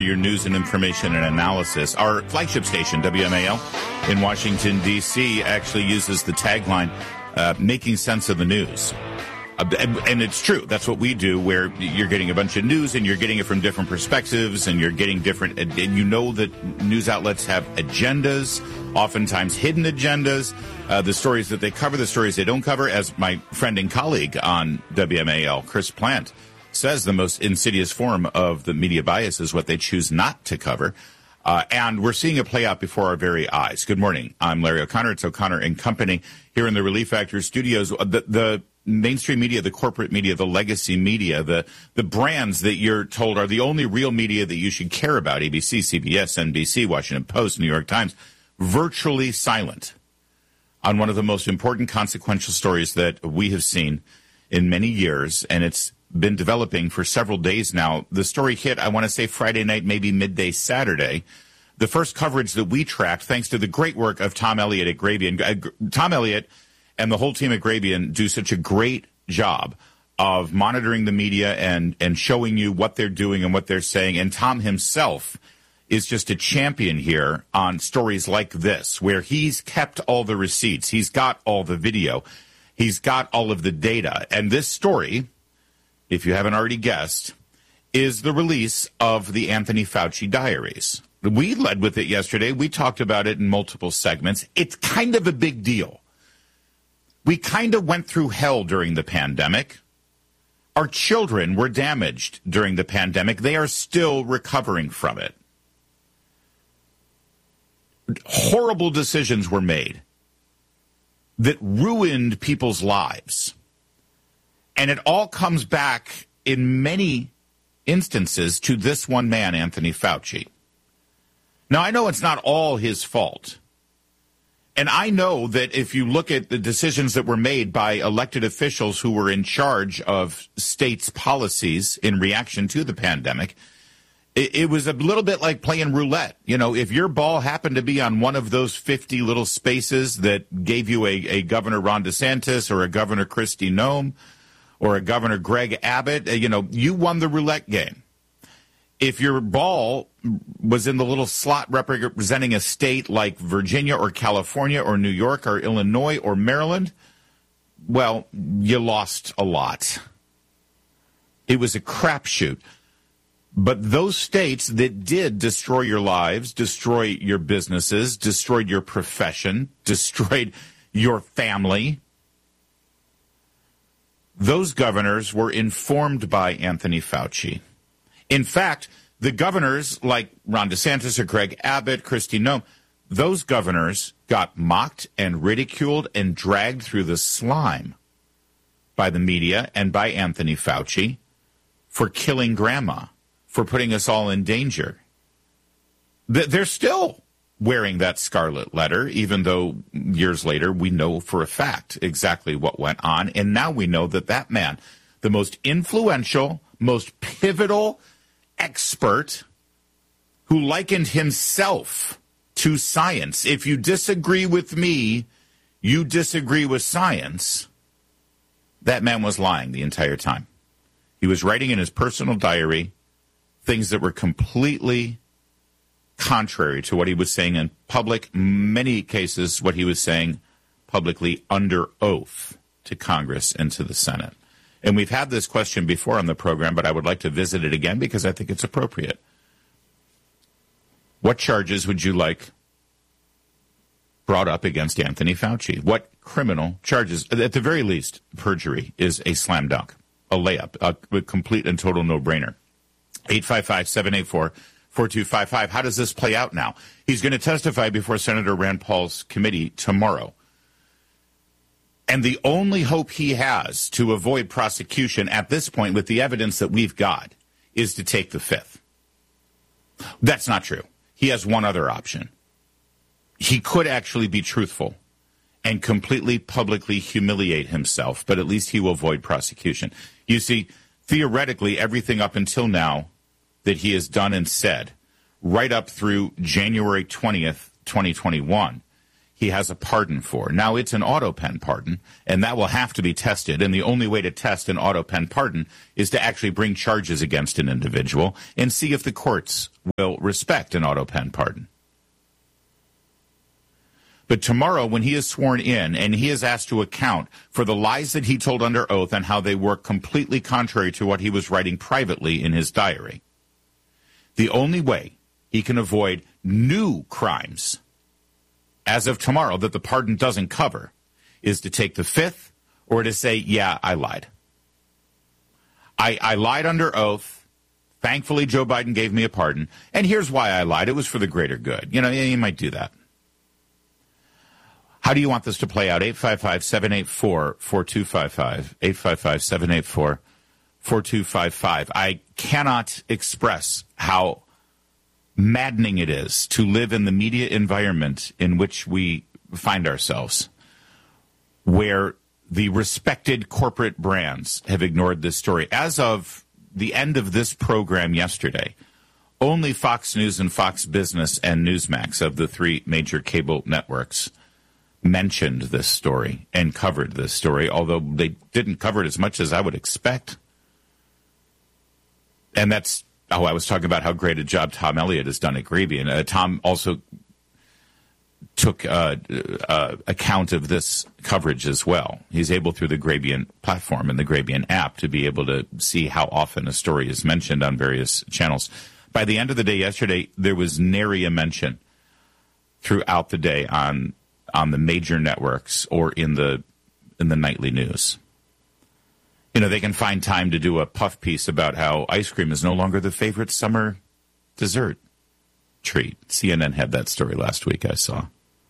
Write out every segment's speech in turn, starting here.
Your news and information and analysis. Our flagship station, WMAL, in Washington, D.C., actually uses the tagline, making sense of the news. And it's true. That's what we do, where you're getting a bunch of news and you're getting it from different perspectives and you're getting different. And you know that news outlets have agendas, oftentimes hidden agendas. The stories that they cover, the stories they don't cover. As my friend and colleague on WMAL, Chris Plant, says, the most insidious form of the media bias is what they choose not to cover. And we're seeing it play out before our very eyes. Good morning. I'm Larry O'Connor. It's O'Connor and Company here in the Relief Factor studios. The mainstream media, the corporate media, the legacy media, the brands that you're told are the only real media that you should care about, ABC, CBS, NBC, Washington Post, New York Times, virtually silent on one of the most important consequential stories that we have seen in many years, and it's been developing for several days now. The story hit, I want to say, Friday night, maybe midday Saturday. The first coverage that we tracked, thanks to the great work of Tom Elliott at Grabien. Tom Elliott and the whole team at Grabien do such a great job of monitoring the media and showing you what they're doing and what they're saying. And Tom himself is just a champion here on stories like this, where he's kept all the receipts. He's got all the video. He's got all of the data. And this story, if you haven't already guessed, is the release of the Anthony Fauci diaries. We led with it yesterday. We talked about it in multiple segments. It's kind of a big deal. We kind of went through hell during the pandemic. Our children were damaged during the pandemic. They are still recovering from it. Horrible decisions were made that ruined people's lives. And it all comes back in many instances to this one man, Anthony Fauci. Now, I know it's not all his fault. And I know that if you look at the decisions that were made by elected officials who were in charge of states' policies in reaction to the pandemic, it was a little bit like playing roulette. You know, if your ball happened to be on one of those 50 little spaces that gave you a Governor Ron DeSantis or a Governor Kristi Noem or a Governor Greg Abbott, you won the roulette game. If your ball was in the little slot representing a state like Virginia or California or New York or Illinois or Maryland, well, you lost a lot. It was a crapshoot. But those states that did destroy your lives, destroy your businesses, destroyed your profession, destroyed your family, those governors were informed by Anthony Fauci. In fact, the governors like Ron DeSantis or Greg Abbott, Kristi Noem, those governors got mocked and ridiculed and dragged through the slime by the media and by Anthony Fauci for killing grandma, for putting us all in danger. They're still wearing that scarlet letter, even though years later we know for a fact exactly what went on. And now we know that that man, the most influential, most pivotal expert who likened himself to science. If you disagree with me, you disagree with science. That man was lying the entire time. He was writing in his personal diary things that were completely contrary to what he was saying in public. Many cases, what he was saying publicly under oath to Congress and to the Senate. And we've had this question before on the program, but I would like to visit it again because I think it's appropriate. What charges would you like brought up against Anthony Fauci? What criminal charges? At the very least, perjury is a slam dunk, a layup, a complete and total no-brainer. 855-784-4255. How does this play out now? He's going to testify before Senator Rand Paul's committee tomorrow. And the only hope he has to avoid prosecution at this point with the evidence that we've got is to take the fifth. That's not true. He has one other option. He could actually be truthful and completely publicly humiliate himself, but at least he will avoid prosecution. You see, theoretically, everything up until now that he has done and said, right up through January 20th, 2021, he has a pardon for. Now, it's an auto pen pardon, and that will have to be tested. And the only way to test an auto pen pardon is to actually bring charges against an individual and see if the courts will respect an auto pen pardon. But tomorrow, when he is sworn in and he is asked to account for the lies that he told under oath and how they were completely contrary to what he was writing privately in his diary, the only way he can avoid new crimes as of tomorrow that the pardon doesn't cover is to take the fifth or to say, yeah, I lied. I lied under oath. Thankfully, Joe Biden gave me a pardon. And here's why I lied. It was for the greater good. You know, you might do that. How do you want this to play out? 855-784-4255. 855-784-4255. I cannot express how maddening it is to live in the media environment in which we find ourselves, where the respected corporate brands have ignored this story. As of the end of this program yesterday, only Fox News and Fox Business and Newsmax of the three major cable networks mentioned this story and covered this story, although they didn't cover it as much as I would expect. And that's I was talking about how great a job Tom Elliott has done at Grabien. Tom also took account of this coverage as well. He's able, through the Grabien platform and the Grabien app, to be able to see how often a story is mentioned on various channels. By the end of the day yesterday, there was nary a mention throughout the day on the major networks or in the nightly news. You know, they can find time to do a puff piece about how ice cream is no longer the favorite summer dessert treat. CNN had that story last week, I saw.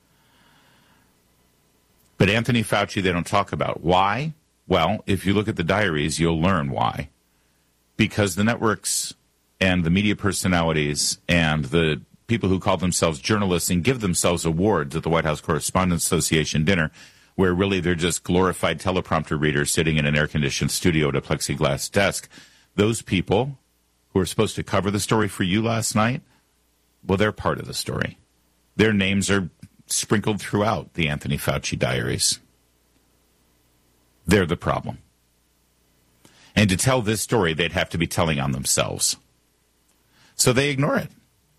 But Anthony Fauci, they don't talk about. Why? Well, if you look at the diaries, you'll learn why. Because the networks and the media personalities and the people who call themselves journalists and give themselves awards at the White House Correspondents Association dinner, where really they're just glorified teleprompter readers sitting in an air-conditioned studio at a plexiglass desk. Those people who were supposed to cover the story for you last night, well, they're part of the story. Their names are sprinkled throughout the Anthony Fauci diaries. They're the problem. And to tell this story, they'd have to be telling on themselves. So they ignore it.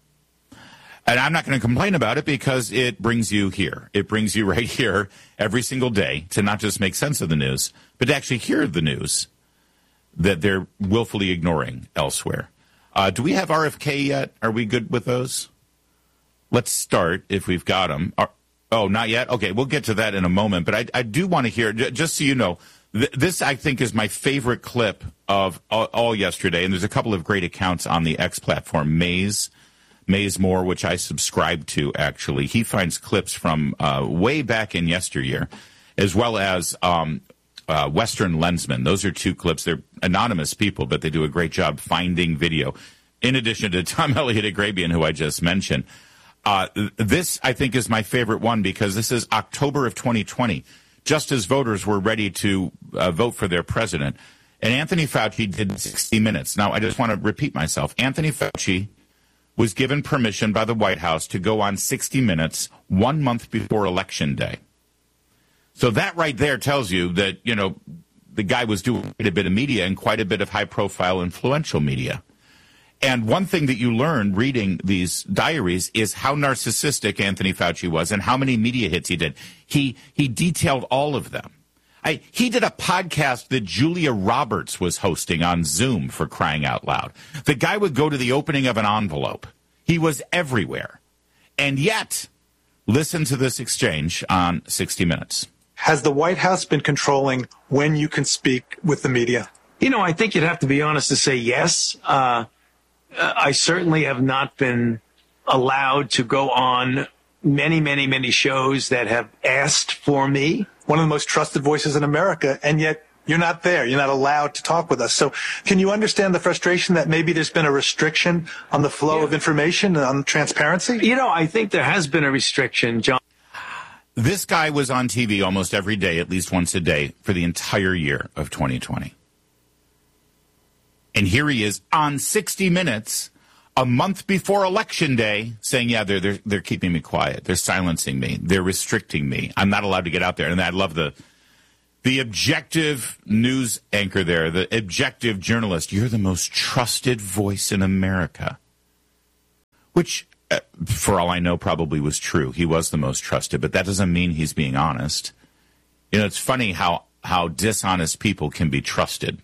And I'm not going to complain about it because it brings you here. It brings you right here every single day to not just make sense of the news, but to actually hear the news that they're willfully ignoring elsewhere. Do we have RFK yet? Are we good with those? Let's start if we've got them. Oh, not yet? Okay, we'll get to that in a moment. But I do want to hear, just so you know, this I think is my favorite clip of all yesterday. And there's a couple of great accounts on the X platform, Maze Moore, which I subscribe to, actually. He finds clips from way back in yesteryear, as well as Western Lensman. Those are two clips. They're anonymous people, but they do a great job finding video. In addition to Tom Elliott at Grabien, who I just mentioned. This, I think, is my favorite one because this is October of 2020, just as voters were ready to vote for their president. And Anthony Fauci did 60 Minutes. Now, I just want to repeat myself. Anthony Fauci was given permission by the White House to go on 60 Minutes 1 month before Election Day. So that right there tells you that, you know, the guy was doing quite a bit of media and quite a bit of high-profile, influential media. And one thing that you learn reading these diaries is how narcissistic Anthony Fauci was and how many media hits he did. He detailed all of them. He did a podcast that Julia Roberts was hosting on Zoom, for crying out loud. The guy would go to the opening of an envelope. He was everywhere. And yet, listen to this exchange on 60 Minutes. Has the White House been controlling when you can speak with the media? You know, I think you'd have to be honest to say yes. I certainly have not been allowed to go on many shows that have asked for me. One of the most trusted voices in America, and yet you're not there. You're not allowed to talk with us. So can you understand the frustration that maybe there's been a restriction on the flow of information and on transparency? You know, I think there has been a restriction, John. This guy was on TV almost every day, at least once a day, for the entire year of 2020. And here he is on 60 Minutes a month before Election Day saying, yeah, they're keeping me quiet. They're silencing me. They're restricting me. I'm not allowed to get out there. And I love the objective news anchor there, the objective journalist. You're the most trusted voice in America, which, for all I know, probably was true. He was the most trusted, but that doesn't mean he's being honest. You know, it's funny how dishonest people can be trusted.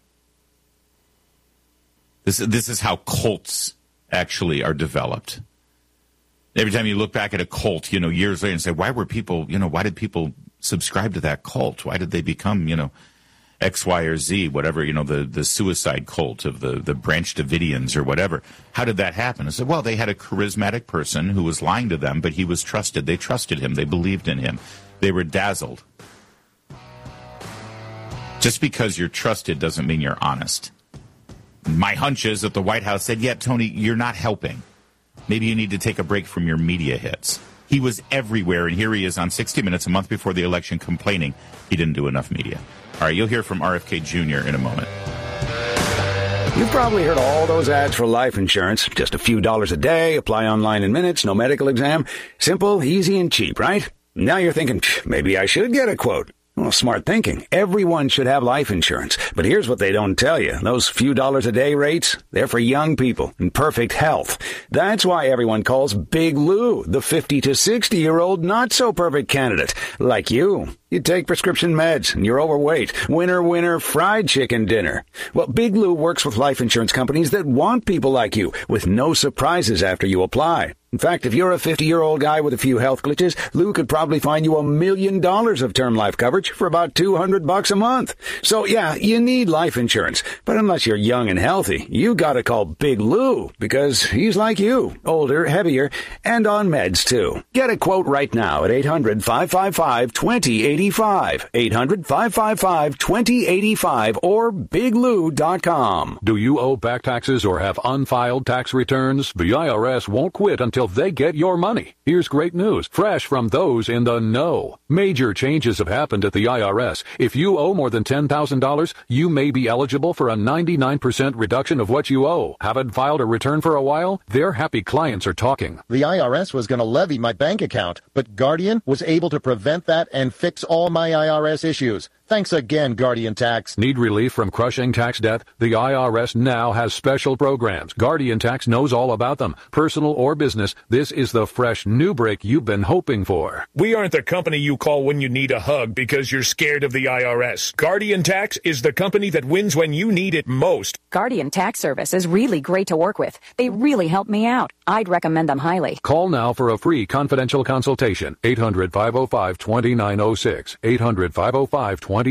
This is how cults actually are developed. Every time you look back at a cult, years later and say, why did people subscribe to that cult? Why did they become, X, Y, or Z, whatever, the suicide cult of the Branch Davidians or whatever. How did that happen? I said, well, they had a charismatic person who was lying to them, but he was trusted. They trusted him. They believed in him. They were dazzled. Just because you're trusted doesn't mean you're honest. My hunch is that the White House said, yeah, Tony, you're not helping. Maybe you need to take a break from your media hits. He was everywhere, and here he is on 60 Minutes a month before the election complaining he didn't do enough media. All right, you'll hear from RFK Jr. in a moment. You've probably heard all those ads for life insurance. Just a few dollars a day, apply online in minutes, no medical exam. Simple, easy, and cheap, right? Now you're thinking, maybe I should get a quote. Well, smart thinking. Everyone should have life insurance. But here's what they don't tell you. Those few dollars a day rates, they're for young people in perfect health. That's why everyone calls Big Lou the 50 to 60-year-old not-so-perfect candidate. Like you. You take prescription meds and you're overweight. Winner, fried chicken dinner. Well, Big Lou works with life insurance companies that want people like you with no surprises after you apply. In fact, if you're a 50-year-old guy with a few health glitches, Lou could probably find you $1 million of term life coverage for about $200 a month. So, yeah, you need life insurance. But unless you're young and healthy, you gotta call Big Lou because he's like you, older, heavier, and on meds, too. Get a quote right now at 800-555-2085. 800-555-2085 or biglou.com. Do you owe back taxes or have unfiled tax returns? The IRS won't quit until they get your money. Here's great news, fresh from those in the know. Major changes have happened at the IRS. If you owe more than $10,000, you may be eligible for a 99% reduction of what you owe. Haven't filed a return for a while? Their happy clients are talking. The IRS was going to levy my bank account, but Guardian was able to prevent that and fix all my IRS issues. Thanks again, Guardian Tax. Need relief from crushing tax debt? The IRS now has special programs. Guardian Tax knows all about them. Personal or business, this is the fresh new break you've been hoping for. We aren't the company you call when you need a hug because you're scared of the IRS. Guardian Tax is the company that wins when you need it most. Guardian Tax Service is really great to work with. They really help me out. I'd recommend them highly. Call now for a free confidential consultation. 800-505-2906. 800-505-2906.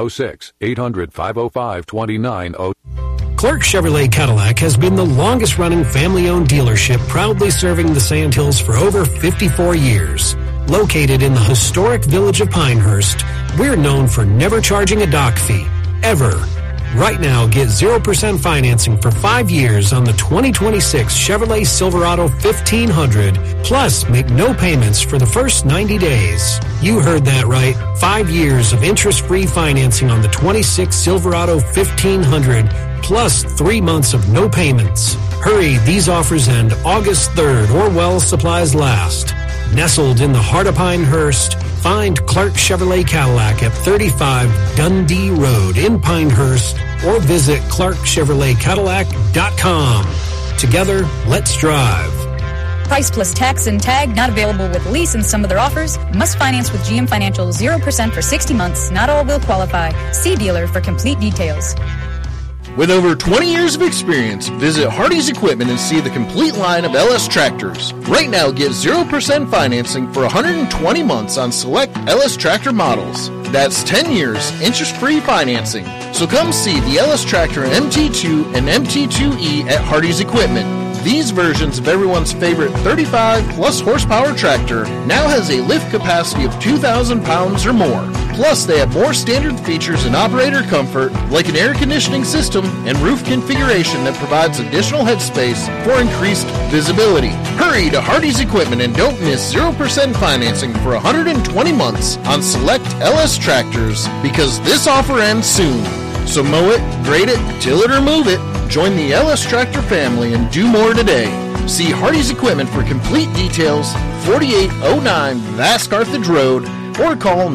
800-505-2906. Clark Chevrolet Cadillac has been the longest-running family-owned dealership, proudly serving the Sandhills for over 54 years. Located in the historic village of Pinehurst, we're known for never charging a dock fee, ever. Right now, get 0% financing for 5 years on the 2026 Chevrolet Silverado 1500, plus make no payments for the first 90 days. You heard that right. 5 years of interest-free financing on the 26 Silverado 1500, plus 3 months of no payments. Hurry, these offers end August 3rd or while supplies last. Nestled in the heart of Pinehurst, find Clark Chevrolet Cadillac at 35 Dundee Road in Pinehurst or visit clarkchevroletcadillac.com. Together, let's drive. Price plus tax and tag not available with lease and some other offers. Must finance with GM Financial 0% for 60 months. Not all will qualify. See dealer for complete details. With over 20 years of experience, visit Hardy's Equipment and see the complete line of LS tractors. Right now, get 0% financing for 120 months on select LS tractor models. That's 10 years, interest-free financing. So come see the LS Tractor MT2 and MT2E at Hardy's Equipment. These versions of everyone's favorite 35-plus horsepower tractor now has a lift capacity of 2,000 pounds or more. Plus, they have more standard features and operator comfort, like an air conditioning system and roof configuration that provides additional headspace for increased visibility. Hurry to Hardy's Equipment and don't miss 0% financing for 120 months on select LS tractors, because this offer ends soon. So mow it, grade it, till it, or move it. Join the LS Tractor family and do more today. See Hardy's Equipment for complete details, 4809 Vast Carthage Road, or call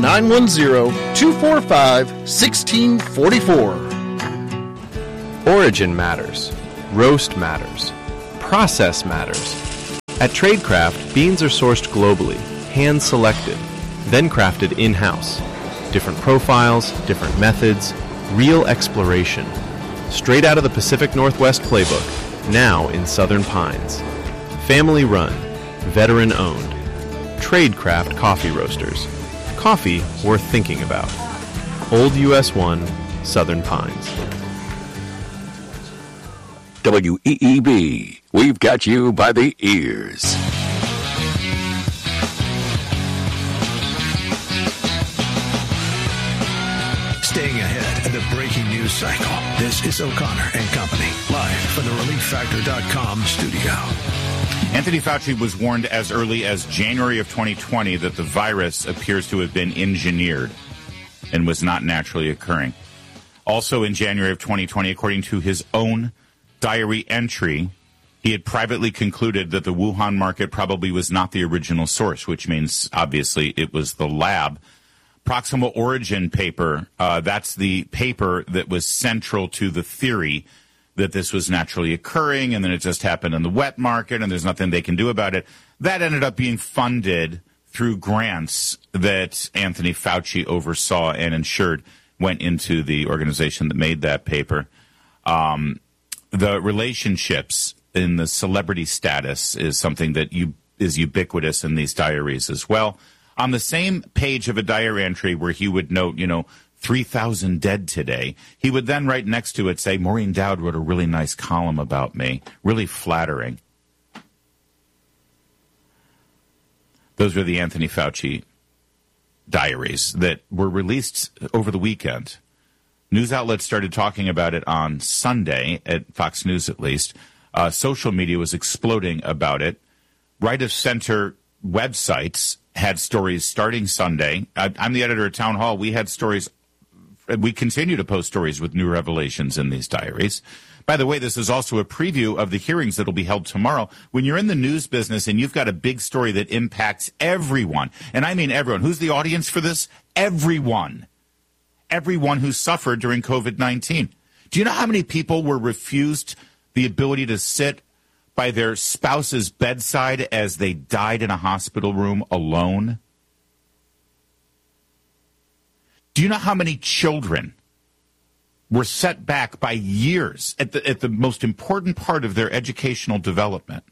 910-245-1644. Origin matters. Roast matters. Process matters. At Tradecraft, beans are sourced globally, hand-selected, then crafted in-house. Different profiles, different methods, real exploration. Straight out of the Pacific Northwest playbook, now in Southern Pines. Family run, veteran owned. Tradecraft Coffee Roasters. Coffee worth thinking about. Old US 1, Southern Pines. WEEB, we've got you by the ears. Staying ahead of the breaking news cycle. This is O'Connor and Company, live from the ReliefFactor.com studio. Anthony Fauci was warned as early as January of 2020 that the virus appears to have been engineered and was not naturally occurring. Also in January of 2020, according to his own diary entry, he had privately concluded that the Wuhan market probably was not the original source, which means obviously it was the lab. Proximal origin paper, that's the paper that was central to the theory that this was naturally occurring, and then it just happened in the wet market, and there's nothing they can do about it. That ended up being funded through grants that Anthony Fauci oversaw and ensured went into the organization that made that paper. The relationships in the celebrity status is something that is ubiquitous in these diaries as well. On the same page of a diary entry where he would note, 3,000 dead today, he would then right next to it say, Maureen Dowd wrote a really nice column about me, really flattering. Those were the Anthony Fauci diaries that were released over the weekend. News outlets started talking about it on Sunday, at Fox News at least. Social media was exploding about it. Right-of-center websites had stories starting Sunday. I'm the editor at Town Hall. We had stories. We continue to post stories with new revelations in these diaries. By the way, this is also a preview of the hearings that will be held tomorrow. When you're in the news business and you've got a big story that impacts everyone, and I mean everyone. Who's the audience for this? Everyone. Everyone who suffered during COVID-19. Do you know how many people were refused the ability to sit by their spouse's bedside as they died in a hospital room alone? Do you know how many children were set back by years at the most important part of their educational development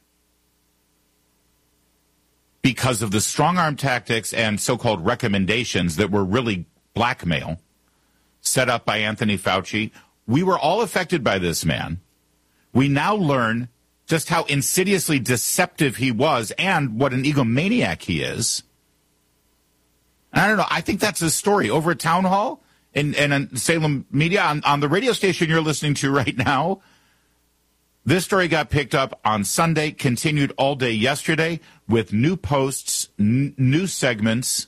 because of the strong-arm tactics and so-called recommendations that were really blackmail set up by Anthony Fauci? We were all affected by this man. We now learn just how insidiously deceptive he was and what an egomaniac he is. And I don't know. I think that's his story. Over at Town Hall and Salem Media, on the radio station you're listening to right now, this story got picked up on Sunday, continued all day yesterday with new posts, new segments.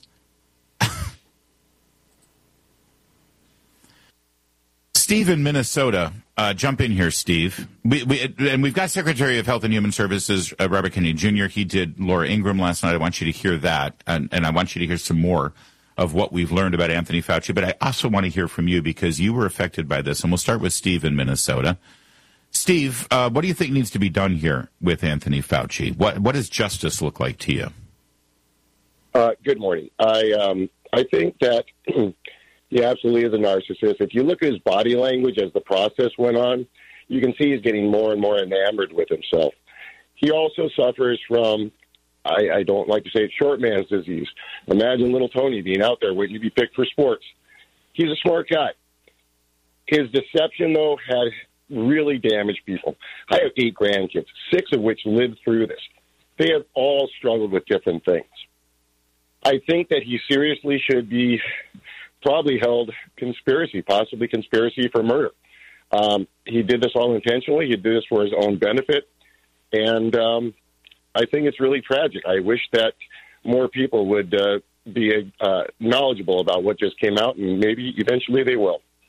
Steve in Minnesota, jump in here, Steve. We've got Secretary of Health and Human Services, Robert Kennedy Jr. He did Laura Ingraham last night. I want you to hear that, and I want you to hear some more of what we've learned about Anthony Fauci. But I also want to hear from you because you were affected by this, and we'll start with Steve in Minnesota. Steve, what do you think needs to be done here with Anthony Fauci? What does justice look like to you? Good morning. I think that he absolutely is a narcissist. If you look at his body language as the process went on, you can see he's getting more and more enamored with himself. He also suffers from, I don't like to say it, short man's disease. Imagine little Tony being out there waiting to be picked for sports. He's a smart guy. His deception, though, had really damaged people. I have 8 grandkids, 6 of which lived through this. They have all struggled with different things. I think that he seriously should be probably held possibly conspiracy for murder. He did this all intentionally. He did this for his own benefit. And I think it's really tragic. I wish that more people would be knowledgeable about what just came out, and maybe eventually they will.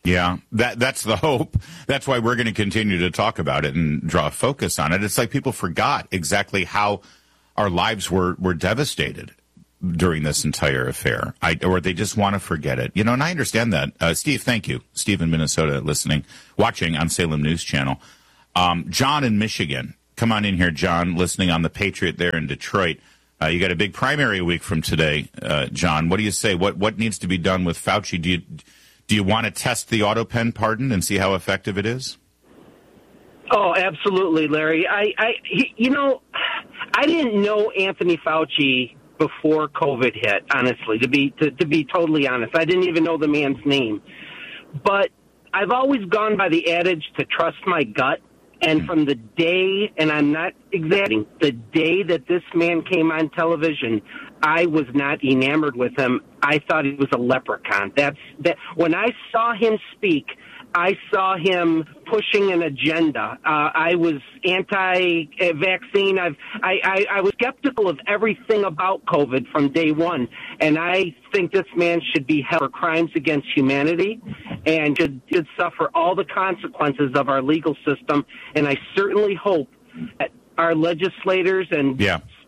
Yeah, that's the hope. That's why we're going to continue to talk about it and draw a focus on it. It's like people forgot exactly how our lives were devastated during this entire affair, or they just want to forget it. You know, and I understand that. Steve, thank you. Steve in Minnesota watching on Salem News Channel. John in Michigan. Come on in here, John, listening on the Patriot there in Detroit. You got a big primary week from today, John. What do you say? What needs to be done with Fauci? Do you want to test the AutoPen pardon and see how effective it is? Oh, absolutely, Larry. I didn't know Anthony Fauci before COVID hit, honestly, to be totally honest. I didn't even know the man's name. But I've always gone by the adage to trust my gut. And from the day, and I'm not exaggerating, the day that this man came on television, I was not enamored with him. I thought he was a leprechaun. When I saw him speak, I saw him pushing an agenda. I was anti-vaccine. I was skeptical of everything about COVID from day one. And I think this man should be held for crimes against humanity and should suffer all the consequences of our legal system. And I certainly hope that our legislators and